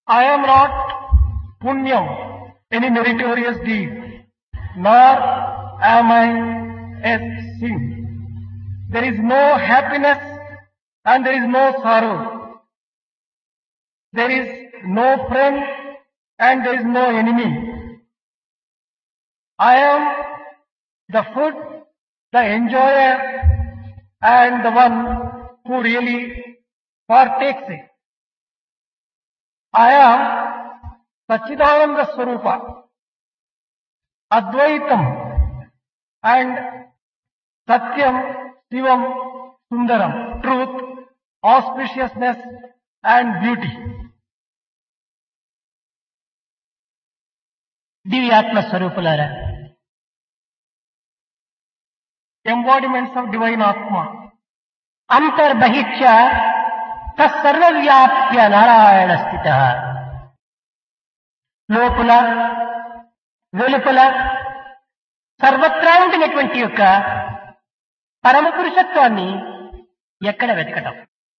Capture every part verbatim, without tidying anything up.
I am not punyam, any meritorious deed, nor am I a sin. There is no happiness and there is no sorrow. There is no friend and there is no enemy. I am the food, the enjoyer, and the one who really partakes it. I am Satchidananda Swarupa, Advaitam, and Satyam, Shivam, Sundaram, truth, auspiciousness, and beauty. దివ్యాత్మ స్వరూపులారా, Embodiments of divine Atma. అంతర్బహిష్య తత్సర్వవ్యాప్య Narayana స్థిత. లోపల వెలుపల సర్వత్రా ఉండినటువంటి యొక్క పరమ పురుషత్వాన్ని ఎక్కడ వెతకటం?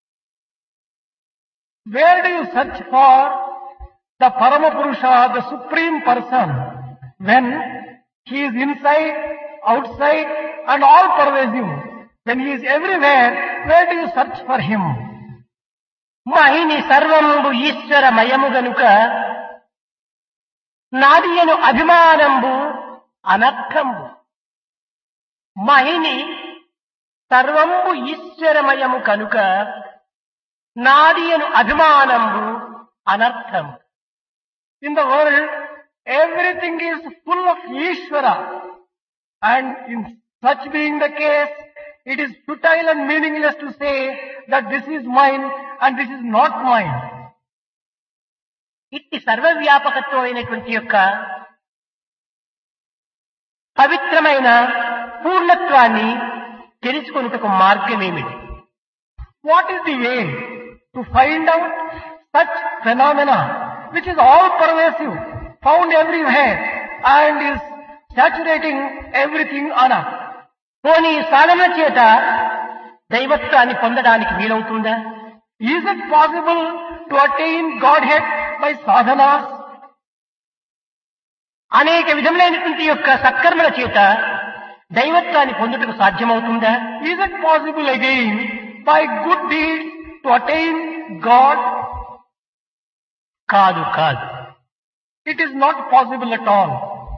Where do you search for the Paramapurusha, the Supreme Person, when He is inside, outside, and all pervasive? When He is everywhere, where do you search for Him? మహిని సర్వంబు ఈశ్వరమయము గనుక నాదియను అభిమానంబు అనర్థంబు. మహిని సర్వంబు ఈశ్వరమయము కనుక నాదియను అభిమానంబు అనర్థం. In the world, everything is full of Ishvara, and in such being the case, it is futile and meaningless to say that this is mine and this is not mine. ఇట్టి సర్వవ్యాపకత్వం అయినటువంటి యొక్క పవిత్రమైన పూర్ణత్వాన్ని తెలుసుకొనుటకు మార్గమేమిటి? What is the way to find out such phenomena which is all pervasive, found everywhere, and is saturating everything on earth? పోనీ సాధన చేత దైవత్వాన్ని పొందడానికి వీలవుతుందా? Is it possible to attain Godhead by sadhanas? అనేక విధములైనటువంటి యొక్క సత్కర్మల చేత దైవత్వాన్ని పొందుటకు సాధ్యమవుతుందా? Is it possible again by good deeds to attain God? కాదు కాదు. It is not possible at all.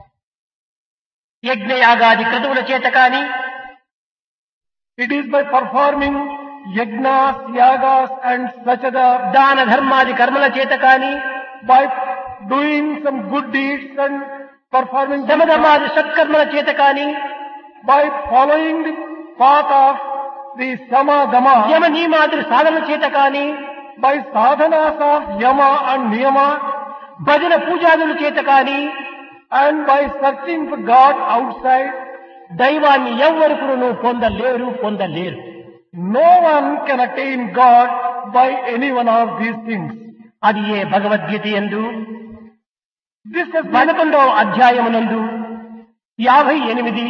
యజ్ఞయాగాది క్రతువుల చేత కాని, It is by performing yajnas, yagas, and swachada, దాన ధర్మాది కర్మల చేత కాని, by doing some good deeds and performing శమధమాది సత్కర్మల చేత కాని, by following the path of the sama dama, యమ నియమాది సాధనల చేత కాని, by sadhanas of yama and niyama, భజన పూజాదుల చేత కాని, and by searching for God outside, దైవాన్ని ఎవ్వరుకును పొందలేరు పొందలేరు. no one can attain God by any one of these things. అది ఏ భగవద్గీత యందు This has been, పదకొండవ అధ్యాయమునందు యాభై ఎనిమిది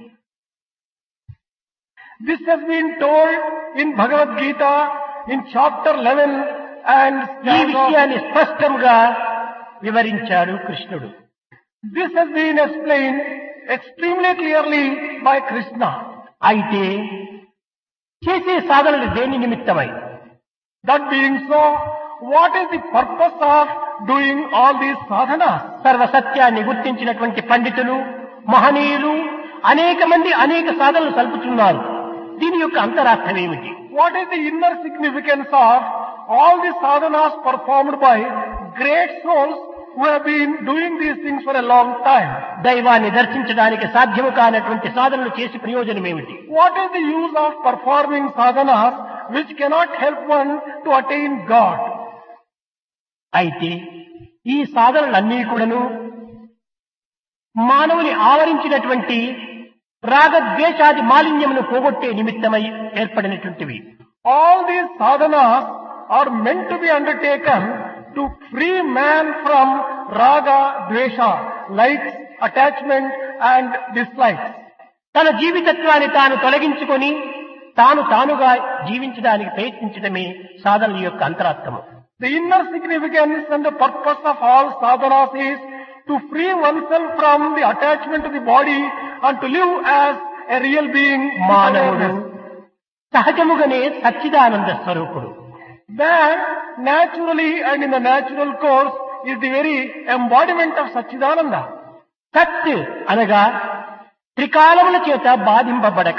this has been told in Bhagavad Gita in chapter eleven and ఈ విషయాన్ని స్పష్టంగా వివరించాడు కృష్ణుడు. this has been explained extremely clearly by Krishna. అయితే చేసే సాధనలు దేని నిమిత్తమై? That being so, what is the purpose of doing all these sadhanas? సర్వసత్యాన్ని గుర్తించినటువంటి పండితులు, మహనీయులు అనేక మంది అనేక సాధనలు సల్పుతున్నారు. దీని యొక్క అంతరార్థం ఏమిటి? What is the inner significance of all the sadhanas performed by great souls who have been doing these things for a long time? దైవాన్ని దర్శించడానికి సాధ్యము కానటువంటి సాధనలు చేసి ప్రయోజనం ఏమిటి? What is the use of performing sadhanas which cannot help one to attain God? అయితే ఈ సాధనలన్నీ కూడాను మానవుని ఆవరించినటువంటి రాగద్వేషాది మాలిన్యమును పోగొట్టే నిమిత్తమై ఏర్పడినటువంటివి. All these sadhanas are meant to be undertaken to free man from raga, dvesha, likes, attachment and dislikes. తన జీవితత్వాన్ని తాను తొలగించుకొని తాను తానుగా జీవించడానికి ప్రయత్నించడమే సాధనల యొక్క అంతరార్థము. The inner significance and the purpose of all sadhanas is to free oneself from the attachment to the body and to live as a real being. మానవుడు సహజముగానే సచ్చిదానంద స్వరూపుడు. Man, naturally and in the natural course, is the very embodiment of Satchidananda. సత్ అనగా త్రికాలముల చేత బాధింపబడక,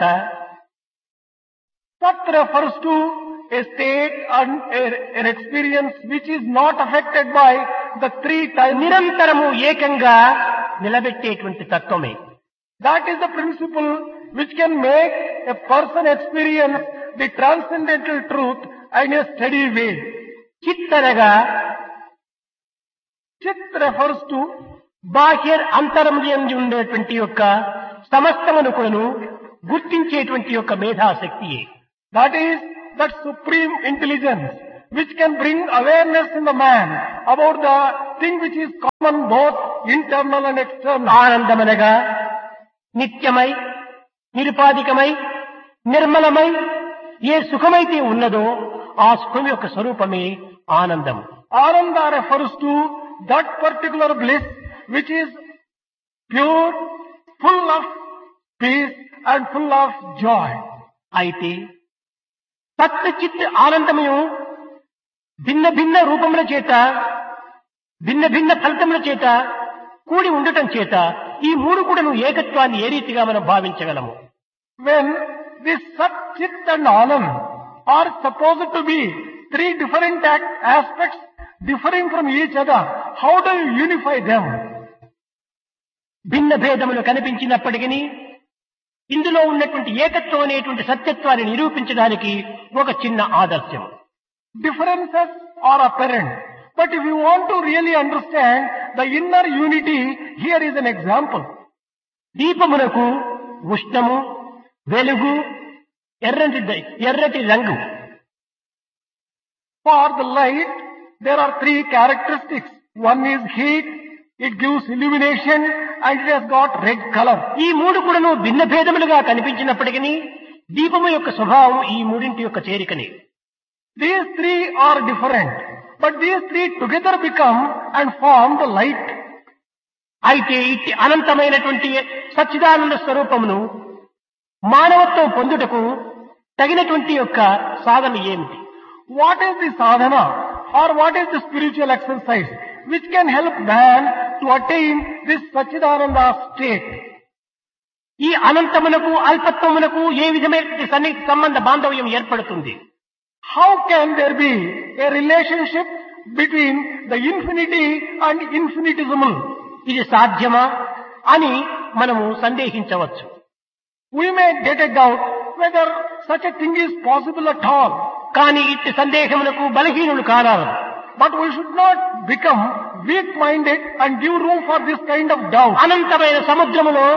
Sat refers to a state and a, an experience which is not affected by the three times. నిరంతరము ఏకంగా నిలబెట్టేటువంటి తత్వమే. That is the principle which can make a person experience the transcendental truth in a steady way. చిత్ అనగా Chit refers to బాహ్య అంతరములందు ఉండేటువంటి యొక్క సమస్తమును కూడాను గుర్తించేటువంటి యొక్క మేధాశక్తియే. that is that supreme intelligence which can bring awareness in the man about the thing which is common both internal and external. ఆనందమనగా నిత్యమై నిరుపాధికమై నిర్మలమై ఏ సుఖమైతే ఉన్నదో ఆ సుఖం యొక్క స్వరూపమే ఆనందం. Ananda refers to that particular bliss which is pure, full of peace and full of joy. అయితే సత్ చిత్ ఆనందము భిన్న భిన్న రూపముల చేత భిన్న భిన్న ఫలితముల చేత కూడి ఉండటం చేత ఈ మూడు కూడాను ఏకత్వాన్ని ఏ రీతిగా మనం భావించగలము? When this Sat, Chit and Anand are supposed to be three different act aspects differing from each other, how do you unify them? భిన్న భేదములు కనిపించినప్పటికీ ఇందులో ఉన్నటువంటి ఏకత్వం అనేటువంటి సత్యత్వాన్ని నిరూపించడానికి ఒక చిన్న ఆదర్శం. Differences are apparent, but if you want to really understand the inner unity, here is an example. దీపమునకు ఉష్ణము, వెలుగు, ఎర్రటి ఎర్రటి రంగు. For the light, there are three characteristics. One is heat, it gives illumination, and it has got red color. ఈ మూడు కూడాను భిన్న భేదములుగా కనిపించినప్పటికీ దీపము యొక్క స్వభావం ఈ మూడింటి యొక్క చేరికనే. These three are different, but these three together become and form the light. అయితే ఇట్టి అనంతమైనటువంటి సచ్చిదానంద స్వరూపమును మానవత్వం పొందుటకు తగినటువంటి యొక్క సాధన ఏమిటి? What is the sadhana or what is the spiritual exercise which can help man to attain this Satchidananda state? ఈ అనంతమునకు అల్పత్వమునకు ఏ విధమైన సన్నిహిత సంబంధ బాంధవ్యం ఏర్పడుతుంది? How can there be a relationship between the infinity and infinitesimal? ఇది సాధ్యమా అని మనము సందేహించవచ్చు. We may get a doubt whether such a thing is possible at all. కానీ ఇట్టి సందేహములకు బలహీనులు కారారు. But we should not become weak-minded and give room for this kind of doubt. అనంతమైన సముద్రములో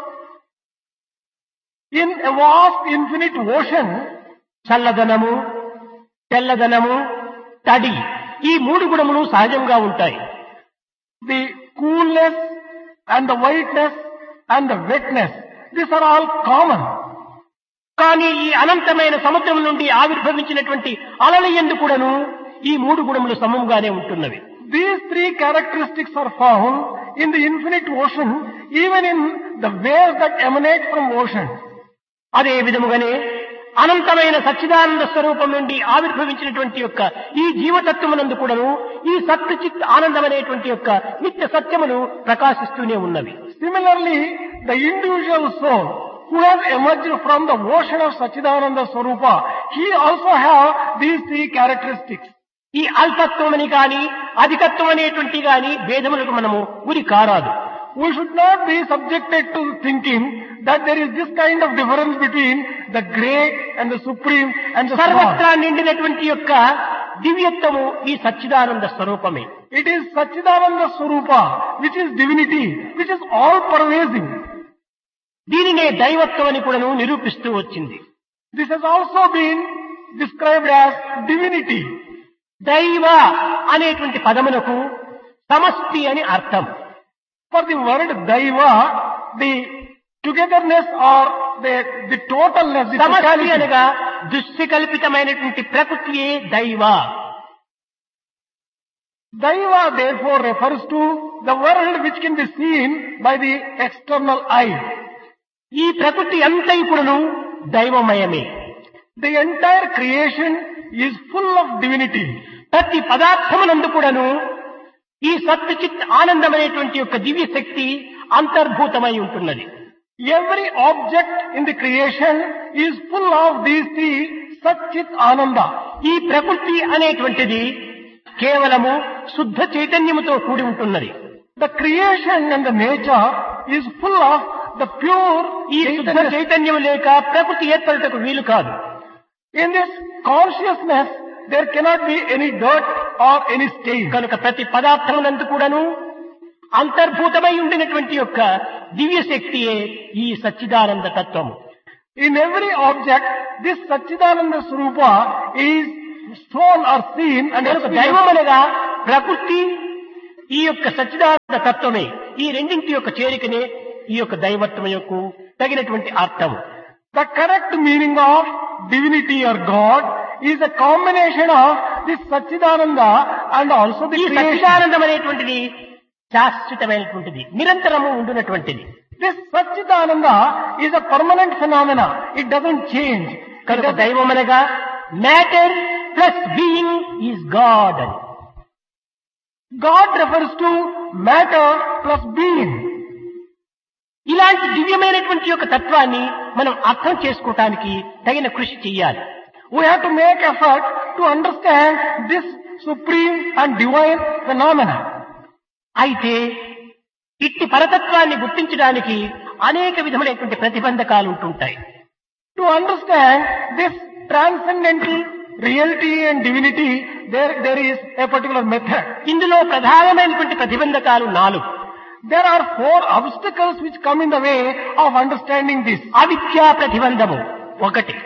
In a vast infinite ocean, చల్లదనము, తెల్లదనము, తడి ఈ మూడు గుణములు సహజంగా ఉంటాయి. the coolness and the whiteness and the wetness, these are all common. కానీ ఈ అనంతమైన సముద్రం నుండి ఆవిర్భవించినటువంటి అలల యందు కూడాను ఈ మూడు గుణములు సమముగానే ఉంటున్నవి. These three characteristics are found in the infinite ocean, even in the waves that emanate from ocean. అదే విధముగానే అనంతమైన సచ్చిదానంద స్వరూపం నుండి ఆవిర్భవించినటువంటి యొక్క ఈ జీవతత్వమునందు కూడాను ఈ సత్ చిత్ ఆనందం అనేటువంటి యొక్క నిత్య సత్యములు ప్రకాశిస్తూనే ఉన్నవి. Similarly, the individual soul who has emerged from the ocean of Satchidananda Swarupa, he also have these three characteristics. ఈ అల్పత్వమని కాని అధికత్వం అనేటువంటి గాని భేదములకు మనము గురి కారాదు. We should not be subjected to thinking that there is this kind of difference between the great and the supreme and the small. సర్వత్రా నిండినటువంటి యొక్క దివ్యత్వము ఈ సచ్చిదానంద స్వరూపమే. It is Satchidananda Swarupa, which is divinity, which is all pervasive. దీనినే దైవత్వం అని కూడాను నిరూపిస్తూ వచ్చింది. This has also been described as divinity. దైవ అనేటువంటి పదమునకు సమష్టి అని అర్థం. For the word Daiva, the togetherness or the, the totalness, the సమష్టి totality. అనగా దృశ్య కల్పితమైనటువంటి ప్రకృతియే దైవ. Daiva therefore refers to the world which can be seen by the external eye. ఈ ప్రకృతి అంతా కూడాను దైవమయమే. The entire creation is full of divinity. ప్రతి పదార్థమునందు కూడాను ఈ సత్చిత్ ఆనందమైనటువంటి యొక్క దివ్య శక్తి అంతర్భూతమై ఉంటున్నది. Every object in the creation is full of these three Satchit Ananda. ఈ ప్రకృతి అనేటువంటిది కేవలము శుద్ధ చైతన్యముతో కూడి ఉంటున్నది. The creation and the nature is full of the pure ఈ శుద్ధ చైతన్యం లేక ప్రకృతి ఏర్పడటకు వీలు కాదు. In this consciousness there cannot be any dirt or any stain. కనుక ప్రతి పదార్థమునందు కూడాను అంతర్భూతమై ఉండినటువంటి యొక్క దివ్య శక్తియే ఈ సచ్చిదానంద తత్వము. In every object this Satchidananda Swarupa is shown or seen and దైవం అనగా ప్రకృతి ఈ యొక్క సచ్చిదానంద తత్వమే. ఈ రెండింటి యొక్క చేరికనే ఈ యొక్క దైవత్వం యొక్క తగినటువంటి అర్థము. The correct meaning of divinity or God is a combination of this Satchidananda and also the ఈ creation. సచ్చిదానందం అనేటువంటిది శాశ్వతమైనటువంటిది, నిరంతరము ఉండునటువంటిది. This Satchidananda is a permanent phenomena. It doesn't change. కనుక దైవం అనగా matter plus being is God అని. God refers to matter plus being. ఇలాంటి దివ్యమైనటువంటి యొక్క తత్వాన్ని మనం అర్థం చేసుకోవటానికి తగిన కృషి చెయ్యాలి. We have to make effort to understand this supreme and divine phenomena. అయితే ఇట్టి పరతత్వాన్ని గుర్తించడానికి అనేక విధములైనటువంటి ప్రతిబంధకాలు ఉంటుంటాయి. To understand this transcendental reality and divinity, there, there is a particular method. ఇందులో ప్రధానమైనటువంటి ప్రతిబంధకాలు నాలుగు. There are four obstacles which come in the way of understanding this. అవిద్యా ప్రతిబంధము ఒకటి.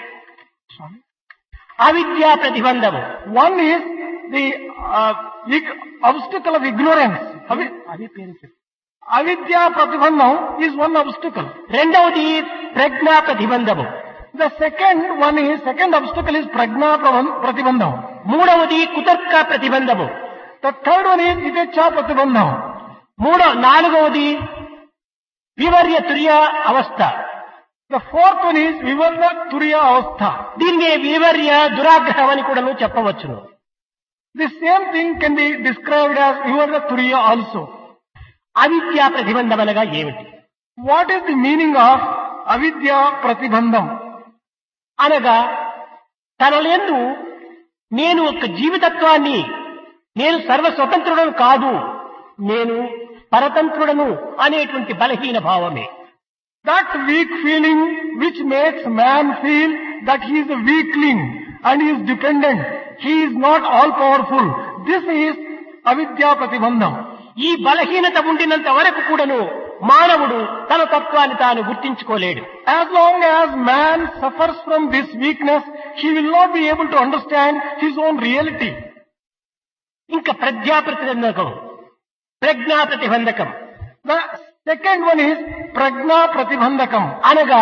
అవిద్యా ప్రతిబంధము. One is the uh, ig- obstacle of ignorance. Avi- Avidya Pratibandham is one obstacle. రెండవది ప్రజ్ఞా ప్రతిబంధము. The second one is, second obstacle is Prajna Pratibandham. మూడవది కుతర్క ప్రతిబంధము. The third one is Vivekcha Pratibandham. మూడో నాలుగవది వివర్య తుర్య అవస్థ. The fourth one is Vivarna Turiya Avastha. దీన్ని వివర్య దురాగ్రహం అని కూడా చెప్పవచ్చును. The same thing can be described as Vivarna Turiya also. అవిద్యా ప్రతిబంధం అనగా ఏమిటి? What is the meaning of Avidya Pratibandham? అనగా తనలందు నేను ఒక జీవితత్వాన్ని, నేను సర్వ స్వతంత్రుడను కాదు, నేను పరతంత్రుడను అనేటువంటి బలహీన భావమే. That weak feeling which makes man feel that he is a weakling and he is dependent, he is not all powerful. This is Avidya Pratibandham. ఈ బలహీనత ఉండినంత వరకు కూడాను మానవుడు తన తత్వాన్ని తాను గుర్తించుకోలేడు. As long as man suffers from this weakness, he will not be able to understand his own reality. ఇంకా ప్రజ్ఞా ప్రతిబంధకం, ప్రజ్ఞా ప్రతిబంధకం. The second one is Prajna Pratibandhakam. అనగా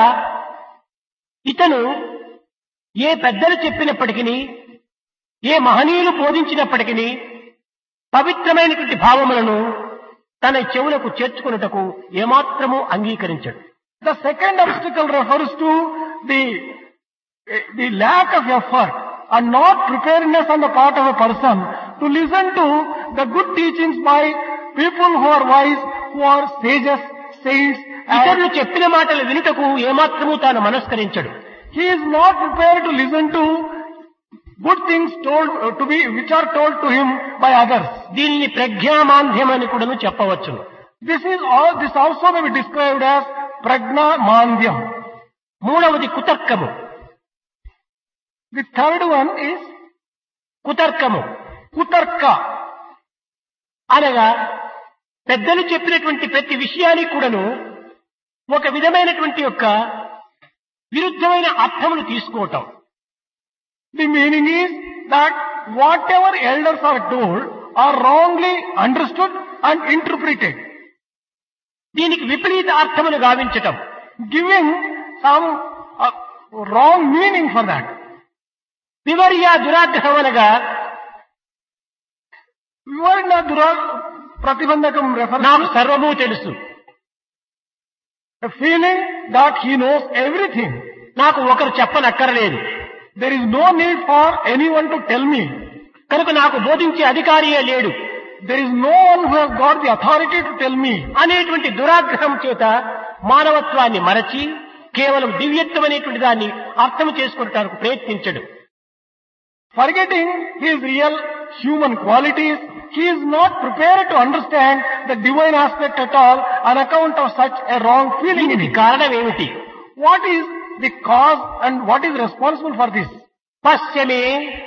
ఇతను ఏ పెద్దలు చెప్పినప్పటికీ, ఏ మహనీయులు బోధించినప్పటికీ పవిత్రమైనటువంటి భావములను తన చెవులకు చేర్చుకున్నటకు ఏమాత్రము అంగీకరించడు. The second obstacle refers to the, the lack of effort and not preparedness on the part of a person to listen to the good teachings by people who are wise, who are sages, saints. ఇతరులు చెప్పిన మాటలు వినుటకు ఏమాత్రము తాను మనస్కరించడు. He is not prepared to listen to good things told uh, to be, which are told to him by others. దీనిని ప్రజ్ఞామాంధ్యం అని కూడా చెప్పవచ్చును. This is all, this also may be described as Prajna Mandhyam. మూడవది కుతర్కము. The third one is కుతర్కము. Kutarka. అనగా పెద్దలు చెప్పినటువంటి ప్రతి విషయాన్ని కూడాను ఒక విధమైనటువంటి యొక్క విరుద్ధమైన అర్థమును తీసుకోవటం. The meaning is that whatever elders are told are wrongly understood and interpreted, దీనికి విపరీత అర్థమును గావించటం. giving some uh, wrong meaning for that. వివర్య దురాగ్రహం అనగా Word Nadura Pratibandhakam refers నాకు to సర్వము తెలుసు, a feeling that he knows everything. నాకు ఒకరు చెప్పనక్కర్లేదు, There is no need for anyone to tell me. కనుక నాకు బోధించే అధికారియే లేడు There is no one who has got the authority to tell me. అనేటువంటి దురాగ్రహం చేత మానవత్వాన్ని మరచి కేవలం దివ్యత్వం అనేటువంటి దాన్ని అర్థం చేసుకోవడానికి ప్రయత్నించడు. Forgetting his real human qualities, he is not prepared to understand the divine aspect at all on account of such a wrong feeling in దీనికి him. కారణం ఏమిటి? What is the cause and what is responsible for this? పశ్యమే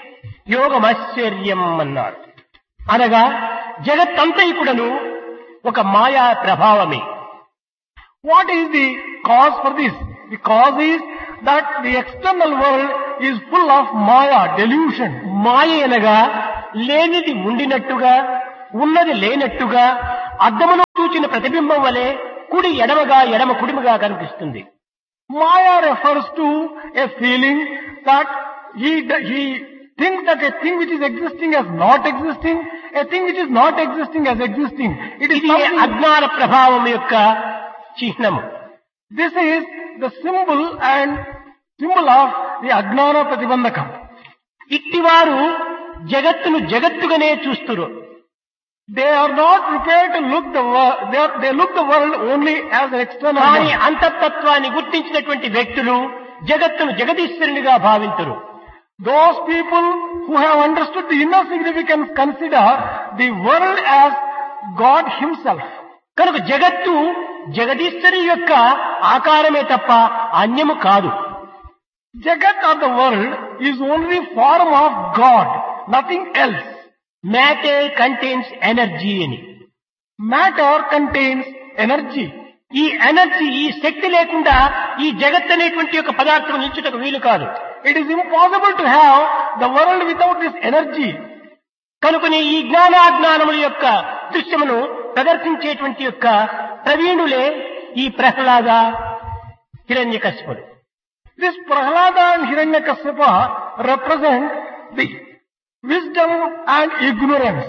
యోగమాశ్చర్యం అన్నాడు. అనగా జగత్తంతైకుడను ఒక మాయా ప్రభావమే. What is the cause for this? The cause is that the external world is full of maya, delusion. మాయ అనగా లేనిది ఉండినట్టుగా ఉన్నది లేనట్టుగా అద్దములో చూచిన ప్రతిబింబం వలె కుడి ఎడమగా ఎడమ కుడిమగా కనిపిస్తుంది. Maya refers to a feeling that he, he thinks that a thing which is existing as not existing, a thing which is not existing as existing. It is ఇది something, అజ్ఞాన ప్రభావం యొక్క చిహ్నము. this is the symbol and symbol of the Ajnana Pratibandhakam. ఇట్టివారు జగత్తును జగత్తుగానే చూస్తురు. They are not prepared to look the world, they, are, they look the world only as an external కానీ world. అంతఃతత్వాన్ని గుర్తించినటువంటి వ్యక్తులు జగత్తును జగదీశ్వరునిగా భావింతురు. Those people who have understood the inner significance consider the world as God himself. కనుక జగత్తు జగదీశ్వరి యొక్క ఆకారమే తప్ప అన్యము కాదు. Jagat or the world is only form of God, nothing else. Matter contains energy అని. Matter contains energy. ఈ energy, ఈ శక్తి లేకుండా ఈ జగత్ అనేటువంటి యొక్క పదార్థం నిల్చుటకు వీలు కాదు. It is impossible to have the world without this energy. కనుకని ఈ జ్ఞానాజ్ఞానముల యొక్క దృశ్యమును ప్రదర్శించేటువంటి యొక్క ప్రవీణులే ఈ ప్రహ్లాద, హిరణ్యకశిపుడు. This Prahlada and Hiranyakashipa represent the wisdom and ignorance.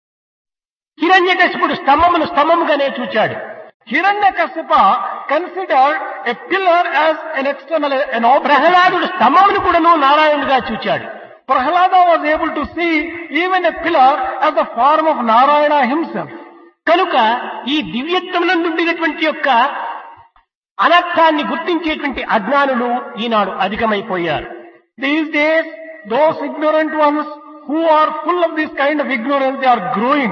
హిరణ్యకశిపుడు స్తంభమును స్తంభముగానే చూచాడు. Hiranyakashipa considered a pillar as an external, an object. ప్రహ్లాదుడు స్తంభమును కూడాను నారాయణుడిగా చూచాడు. Prahlada was able to see even a pillar as the form of Narayana himself. కనుక ఈ దివ్యత్వమునందుండినటువంటి యొక్క అనర్థాన్ని గుర్తించేటువంటి అజ్ఞానులు ఈనాడు అధికమైపోయారు. These days, those ignorant ones who are full of this kind of ignorance, they are growing.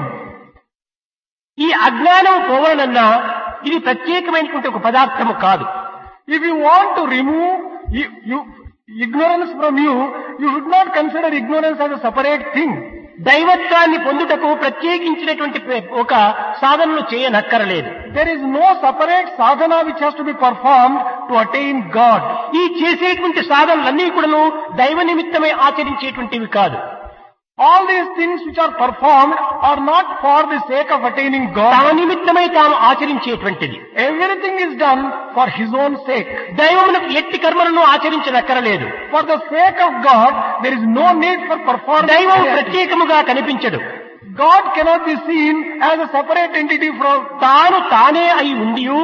ఈ అజ్ఞానం పోవాలన్నా ఇది ప్రత్యేకమైనటువంటి ఒక పదార్థము కాదు. If you want to remove you, you, ignorance from you, you should not consider ignorance as a separate thing. దైవత్వాన్ని పొందుటకు ప్రత్యేకించినటువంటి ఒక సాధనను చేయనక్కరలేదు. There is no separate sadhana which has to be performed to attain God. ఈ చేసేటువంటి సాధనలన్నీ కూడాను దైవ నిమిత్తమై ఆచరించేటువంటివి కాదు. All these things which are performed are not for the sake of attaining తమ God. నిమిత్తమై తాము ఆచరించేటువంటిది. Everything is done for His own sake. దైవమునకు ఎట్టి కర్మలను ఆచరించనక్కరలేదు. For the sake of God, there is no need for performing. దైవం ప్రత్యేకముగా కనిపించడు. God cannot be seen as a separate entity from. తాను తానే అయి ఉండియు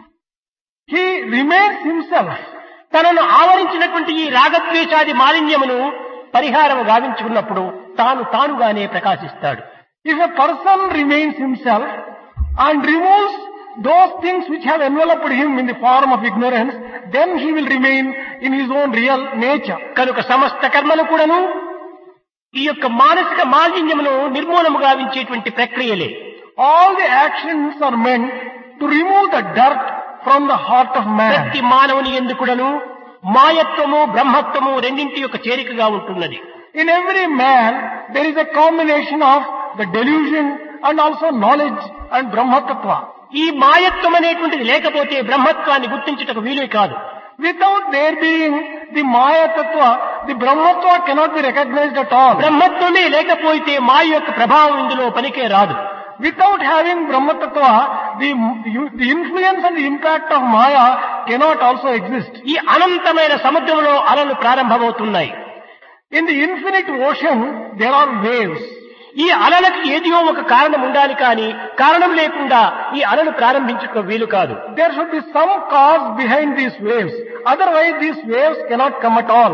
He remains Himself. తనను ఆవరించినటువంటి ఈ రాగద్వేషాది మాలిన్యమును పరిహారము గావించుకున్నప్పుడు తాను తానుగానే ప్రకాశిస్తాడు. If a person remains himself and removes those things which have enveloped him in the form of ignorance, then he will remain in his own real nature. కనుక సమస్త కర్మలు కూడాను ఈ యొక్క మానసిక మాలిన్యమును నిర్మూలము గావించేటువంటి ప్రక్రియలే. All the actions are meant to remove the dirt from the heart of man. ప్రతి మానవుని ఎందుకుడను మాయత్వము బ్రహ్మత్వము రెండింటి యొక్క చేరికగా ఉంటున్నది. In every man, there is a combination of the delusion and also knowledge and Brahmatattva. ఈ మాయత్వం అనేటువంటిది లేకపోతే బ్రహ్మత్వాన్ని గుర్తించుటకు వీలు కాదు. Without there being the Maya Tattva, the Brahmatva cannot be recognized at all. బ్రహ్మత్వమే లేకపోతే మాయ యొక్క ప్రభావం ఇందులో పనికే రాదు. Without having Brahmatattva, the, the influence and the impact of Maya cannot also exist. ఈ అనంతమైన సముద్రంలో అలలు ప్రారంభమవుతున్నాయి. In the infinite ocean, there are waves. ఈ అలలకు ఏదియో ఒక కారణం ఉండాలి కానీ కారణం లేకుండా ఈ అలలు ప్రారంభించుటకు వీలు కాదు. There should be some cause behind these waves. Otherwise these waves cannot come at all.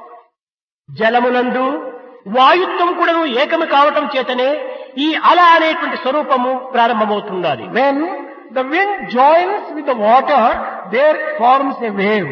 జలమునందు వాయుత్వం కూడాను ఏకము కావటం చేతనే ఈ అల అనేటువంటి స్వరూపము ప్రారంభమవుతున్నది. When the wind joins with the water, there forms a wave.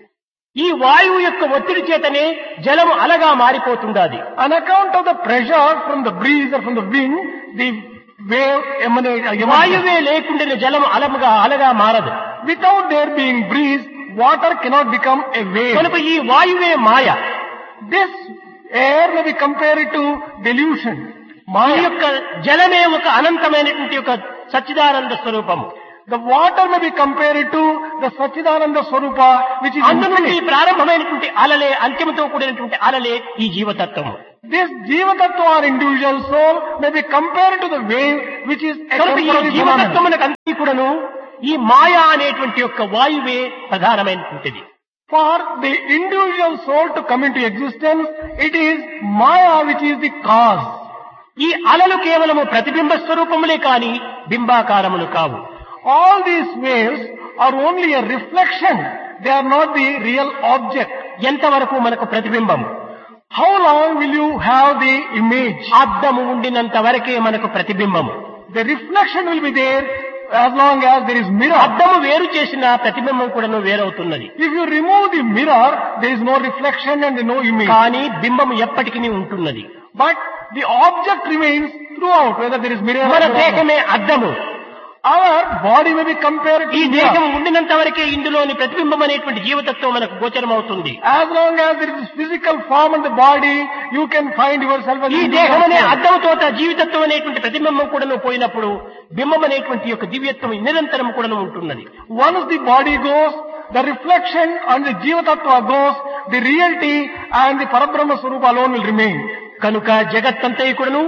ఈ వాయువు యొక్క ఒత్తిడి చేతనే జలము అలగా మారిపోతున్నది. On account of the pressure from the breeze or from the wind, the wave emanates. వాయువే లేకుండా జలము అలముగా అలగా మారదు. Without there being breeze, water cannot become a wave. కనుక ఈ వాయువే మాయ. This air may be compared to delusion. ఈ Maya. యొక్క జలమే ఒక అనంతమైనటువంటి ఒక సచ్చిదానంద స్వరూపము. The water may be compared to the Sachidananda Swarupa, which is అందు నుండి infinite. ప్రారంభమైనటువంటి అలలే అంత్యముతో కూడినటువంటి అలలే ఈ జీవతత్వము. This Jiva Tattva or individual soul may be compared to the wave, which is a కనుక ఈ temporary phenomenon. జీవతత్వమునకు అంతా కూడాను ఈ మాయా అనేటువంటి యొక్క వాయువే ప్రధానమైనటువంటిది. For the individual soul to come into existence, it is Maya which is the cause. ఈ అలలు కేవలము ప్రతిబింబ స్వరూపములే కాని బింబాకారములు కావు. All these waves are only a reflection. They are not the real object. ఎంతవరకు మనకు ప్రతిబింబం? How long will you have the image? అద్దము ఉండినంత వరకే మనకు ప్రతిబింబము. The reflection will be there as long as there is mirror. అద్దము వేరు చేసిన ప్రతిబింబం కూడాను వేరవుతున్నది. If you remove the mirror, there is no reflection and no image. కానీ బింబము ఎప్పటికీ ఉంటున్నది. But the object remains throughout, whether there is mirror or మన not. దేహమే అద్దము. Our body may be compared to ఈ mirror. దేహం ఉండినంత వరకే ఇందులోని ప్రతిబింబం అనేటువంటి జీవతత్వం మనకు గోచరమవుతుంది. As long as there is physical form in the body, you can find yourself as ఈ a దేహం అనే individual. అద్దముతోట జీవితత్వం అనేటువంటి ప్రతిబింబం కూడాను పోయినప్పుడు బింబం అనేటువంటి యొక్క దివ్యత్వం నిరంతరం కూడాను ఉంటున్నది. Once the body goes, the reflection and the Jiva Tattva goes, the reality and the Parabrahma Swarupa alone will remain. కనుక జగత్తంతయు కూడాను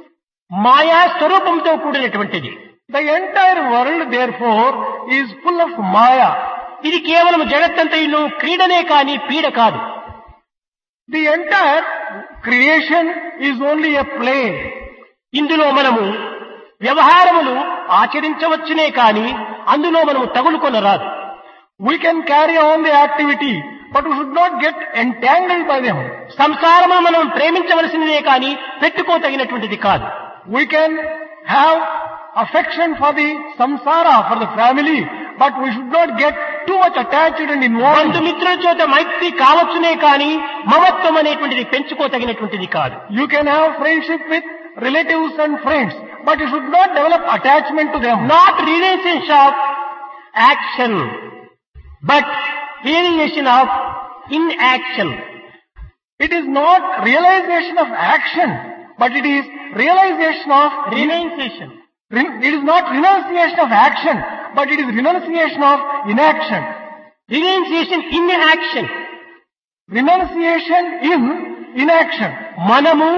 మాయా స్వరూపంతో కూడినటువంటిది. The entire world, therefore, is full of Maya. ఇది కేవలం జగత్తంతయును క్రీడనే కాని పీడ కాదు. The entire creation is only a play. ఇందులో మనము వ్యవహారములు ఆచరించవచ్చునే కాని అందులో మనము తగులుకొనరాదు. We can carry on the activity, but we should not get entangled by them. సంసారమును మనం ప్రేమించవలసినదే కాని పెట్టుకోతగినటువంటిది కాదు. We can have affection for the samsara, for the family, but we should not get too much attached and involved. బంధుమిత్రుల చేత మైత్రి కావచ్చునే కాని మమత్వం అనేటువంటిది పెంచుకోతగినటువంటిది కాదు. You can have friendship with relatives and friends, but you should not develop attachment to them. Not relations of action but relation of in action. It is not realization of action, but it is realization of renunciation. It is not renunciation of action, but it is renunciation of inaction. Renunciation in action. Renunciation in inaction. మనము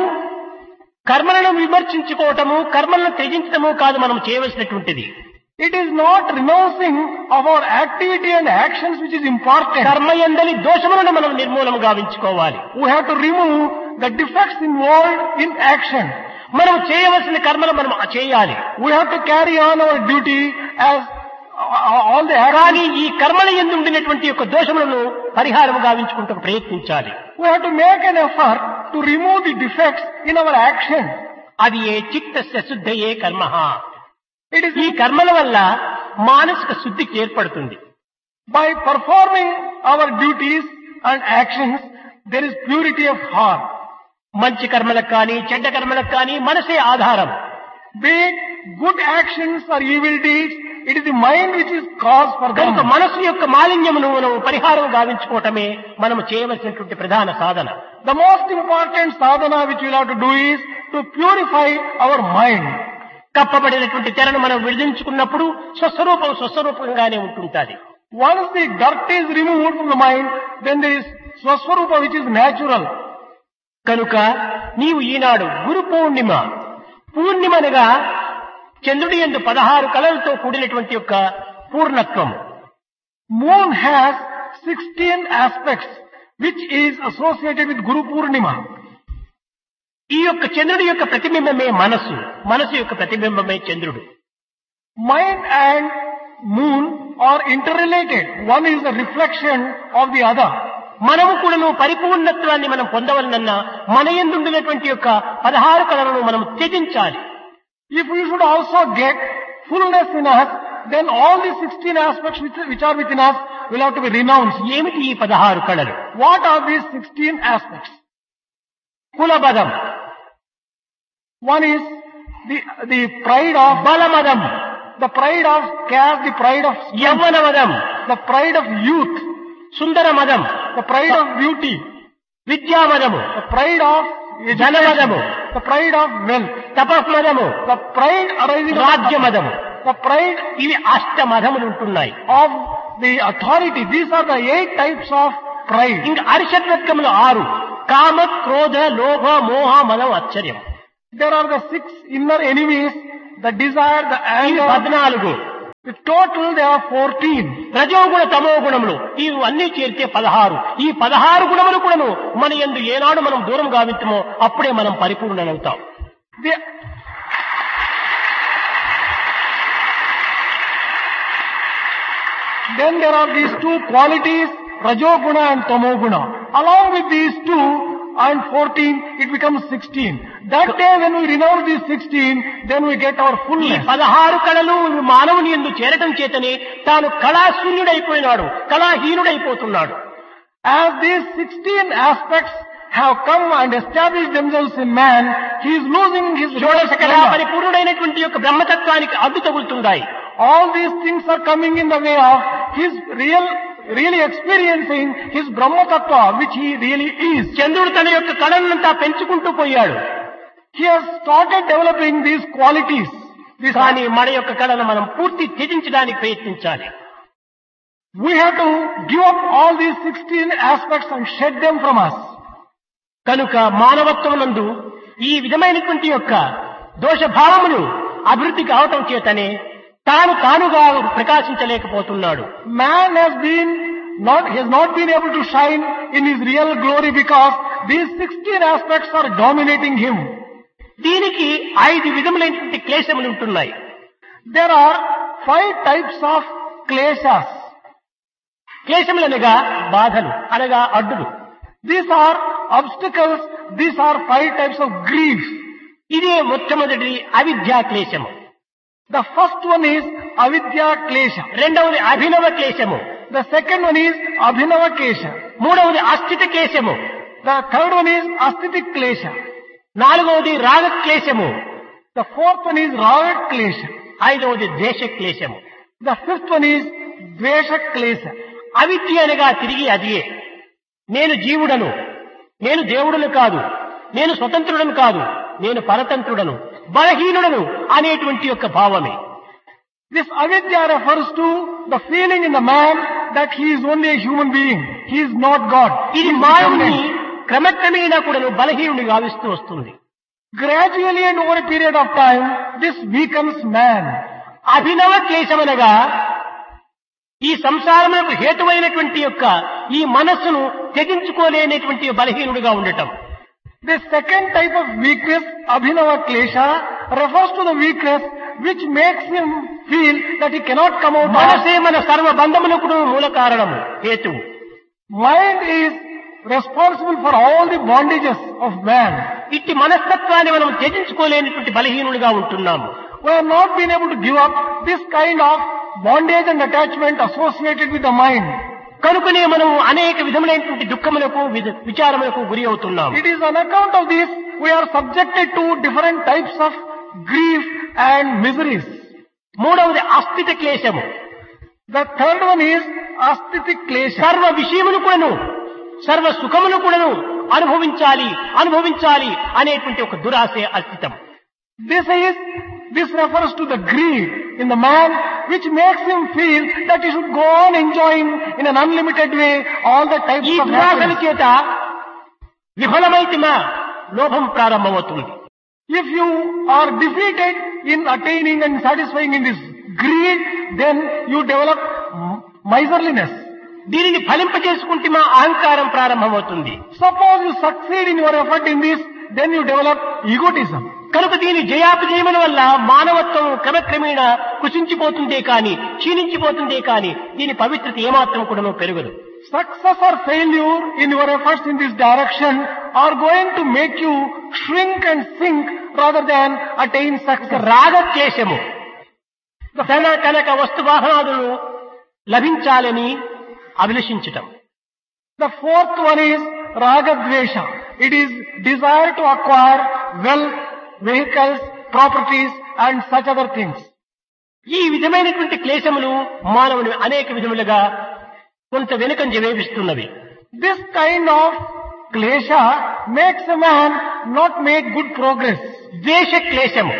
కర్మలను విమర్శించుకోవటము కర్మలను త్యజించటము కాదు మనం చేయవలసినటువంటిది. It is not renouncing of our activity and actions which is important. కర్మయందలి దోషములను మనం నిర్మూలన గావించుకోవాలి. We have to remove the defects involved in action. మనం చేయవలసిన కర్మలు మనం చేయాలి. We have to carry on our duty as all the కానీ actions. ఈ కర్మల యందు ఉండినటువంటి యొక్క దోషములను పరిహారం గావించుకుంటూ ప్రయత్నించాలి. We have to make an effort to remove the defects in our action. అది ఏ చిత్తస్య శుద్ధయే కర్మ. It is ఈ కర్మల వల్ల మానసిక శుద్ధికి ఏర్పడుతుంది. by performing our duties and actions, there is purity of heart. మంచి కర్మలకు కానీ చెడ్డ కర్మలకు కానీ మనసే ఆధారం. Be it good actions or evil deeds, it is the mind which is cause for them. కనుక మనసు యొక్క మాలిన్యమును మనం పరిహారం గావించుకోవటమే మనం చేయవలసినటువంటి ప్రధాన సాధన. The most important sadhana which we will have to do is to purify our mind. కప్పబడినటువంటి తెరను మనం విడిదించుకున్నప్పుడు స్వస్వరూపం స్వస్వరూపంగానే ఉంటుంటాది. Once the dirt is removed from the mind, then there is Swaswarupa which is natural. కనుక నీవు ఈనాడు గురు పూర్ణిమ పూర్ణిమనగా చంద్రుడి యందు పదహారు కళలతో కూడినటువంటి యొక్క పూర్ణత్వం. Moon has sixteen aspects which is associated with Guru Purnima. ఈ యొక్క చంద్రుడి యొక్క ప్రతిబింబమే మనస్సు, మనస్సు యొక్క ప్రతిబింబమే చంద్రుడు. Mind and moon are interrelated. One is a reflection of the other. మనము కూడాను పరిపూర్ణత్వాన్ని మనం పొందవలనన్నా మన యందు ఉండినటువంటి యొక్క పదహారు కళలను మనం త్యజించాలి. If we should also get fullness in us, then all the sixteen aspects which, which are within us will have to be renounced. ఏమిటి ఈ పదహారు కళలు? What are these sixteen aspects? కులబదం, One is the, the pride of బలమదం, the pride of caste, the pride of strength, యవ్వనమదం, the pride of youth, సుందరమదం, the pride of beauty, విద్యామదము, the pride of ధనమదము, the pride of wealth, తపస్మదము, the pride arising రాజ్యమదము. the pride ఇవి అష్టమదములు ఉంటున్నాయి. of the authority. These are the eight types of pride. ఇంకా అరిషడ్వర్గములు ఆరు: కామ, క్రోధ, లోభ, మోహ, మదం, ఆశ్చర్యం. There are the six inner enemies, the desire, the ఇవి anger. పద్నాలుగు. The total there are fourteen. రజోగుణ తమో గుణములు ఇవి అన్ని చేరితే పదహారు. ఈ పదహారు గుణములు కూడాను మన యందు ఏనాడు మనం దూరం గావించమో అప్పుడే మనం పరిపూర్ణమవుతాం. The, then there are these two qualities, Rajoguna and Tamoguna. Along with these two and fourteen, it becomes sixteen. That day when we renounce these sixteen, then we get our ఈ fullness. పదహారు కళలు మానవుని యందు చేరటం చేతనే తాను కళాశూన్యుడైపోయినాడు, కళాహీనుడైపోతున్నాడు. As these sixteen aspects have come and established themselves in man, he is losing his real షోడశ కళా splendor. పరిపూర్ణుడైనటువంటి యొక్క బ్రహ్మతత్వానికి అడ్డు తగులుతున్నాయి. All these things are coming in the way of his real, really experiencing his Brahma Tattva, which he really is. చంద్రుడు తన యొక్క కళనంతా పెంచుకుంటూ పోయాడు. He has started developing these qualities. These కానీ మన యొక్క కళను మనం పూర్తి త్యజించడానికి ప్రయత్నించాలి. We have to give up all these sixteen aspects and shed them from us. కనుక మానవత్వం నందు ఈ విధమైనటువంటి యొక్క దోషభావములు అభివృద్ధి కావటం చేతనే తాను తానుగా ప్రకాశించలేకపోతున్నాడు. Man has been not, he has not been able to shine in his real glory because these sixteen aspects are dominating him. దీనికి ఐదు విధములైనటువంటి క్లేశములు ఉంటున్నాయి. There are five types of kleshas. క్లేశములనగా బాధలు, అనగా అడ్డులు. These are obstacles. These are five types of griefs. ఇదే మొట్టమొదటి అవిద్యా క్లేశము. The first one is avidya klesha. రెండవది అభినవ క్లేశము. The second one is abhinava klesha. మూడవది అస్థిత క్లేశము. The third one is astitik klesha. నాలుగవది రాగ క్లేశము. The fourth one is raga klesha. ఐదవది ద్వేష క్లేశము. The fifth one is dvesha klesha. అవిద్య అనగా తిరిగి అదియే. నేను జీవుడను, నేను దేవుడను కాదు, నేను స్వతంత్రుడను కాదు, నేను పరతంత్రుడను, బలహీనుడను అనేటువంటి యొక్క భావమే. This avidya refers to the feeling in the man that he is only a human being. He is not God. ఇది మానవుని క్రమక్రమేణా కూడాను బలహీనుని గావిస్తూ వస్తుంది. Gradually and over a period of time, this weakens man. అభినవ క్లేశమనగా ఈ సంసారములకు హేతువైనటువంటి యొక్క ఈ మనస్సును త్యజించుకోలేనటువంటి బలహీనుడిగా ఉండటం. The second type of weakness, abhinava klesha, refers to the weakness which makes him feel that he cannot come out. మనసే మన సర్వ బంధములకు మూల కారణము, హేతువు. Mind is responsible for all the bondages of man. ఇట్టి మనస్తత్వాన్ని మనం త్యజించుకోలేనటువంటి బలహీనుడిగా ఉంటున్నాము. We have not been able to give up this kind of bondage and attachment associated with the mind. కనుకనే మనం అనేక విధములైనటువంటి దుఃఖములకు విచారములకు గురి అవుతున్నాము. It is on account of this we are subjected to different types of grief and miseries. మూడవది అస్థిత క్లేశము. The third one is astitik klesha. సర్వ విషయమును కూడాను, సర్వ సుఖమును కూడాను అనుభవించాలి అనుభవించాలి అనేటువంటి ఒక దురాశే అస్థితం. This is, this refers to the greed in the man which makes him feel that he should go on enjoying in an unlimited way all the types ఈ of దురాశల happiness. చేత విఫలమైతిమా లోభం ప్రారంభమవుతుంది. If you are defeated in attaining and satisfying in this greed, then you develop miserliness. దీనిని ఫలింపజేసుకుంటే మా అహంకారం ప్రారంభమవుతుంది. Suppose you succeed in your effort in this, then you develop egotism. కనుక దీని జయాపజయముల వల్ల మానవత్వం క్రమక్రమేణా కుసించిపోతుందే కాని క్షీణించిపోతుందే కాని దీని పవిత్రత ఏమాత్రం కూడా పెరగదు. Success or failure in your efforts in this direction are going to make you shrink and sink rather than attain success. రాగద్వేషము ధన కనక వస్తు వాహనాదులు లభించాలని అభిలషించటం. The fourth one is ragadvesha. It is desire to acquire wealth, vehicles, properties and such other things. ఈ విధమైనటువంటి క్లేశములు మానవుని అనేక విధములుగా కొంత వెనుకంజ వేపిస్తున్నవి. This kind of klesha makes a man not make good progress. ద్వేష క్లేశము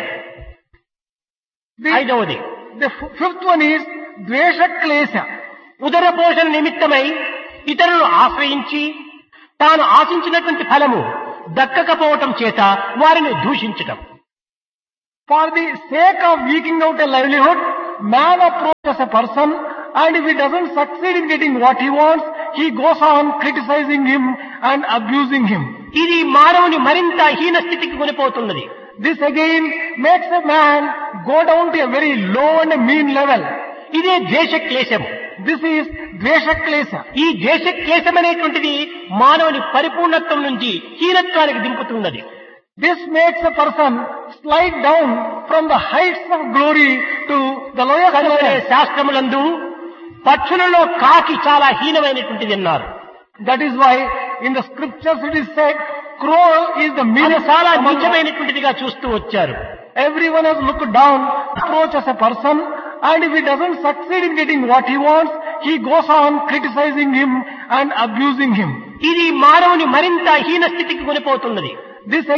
ఐదవది. The fifth one is dvesha klesha. ఉదర పోషణ నిమిత్తమై ఇతరులను ఆశ్రయించి తాను ఆశించినటువంటి ఫలము దక్కకపోవటం చేత వారిని దూషించటం. For the sake of eking out a livelihood, man approaches a person and if he doesn't succeed in getting what he wants, he goes on criticizing him and abusing him. ఇది మానవుని మరింత హీన స్థితికి కొనిపోతున్నది. This again makes a man go down to a very low and a mean level. ఇదే ద్వేష క్లేశము. This is dvesha klesha. ఈ ద్వేష క్లేశం అనేటువంటిది మానవుని పరిపూర్ణత్వం నుంచి హీనత్వానికి దింపుతున్నది. This makes a person slide down from the heights of glory to the lowest level. శాస్త్రములందు పక్షులలో కాకి చాలా హీనమైనటువంటిది అన్నారు. That is why in the scriptures it is said, crow is the meanest. చాలా నీచమైనటువంటిదిగా చూస్తూ వచ్చారు. Everyone has looked down, approaches a person, and if he doesn't succeed in getting what he wants, he goes on criticizing him and abusing him. ఇది మానవుని మరింత హీన స్థితికి కొనిపోతున్నది. This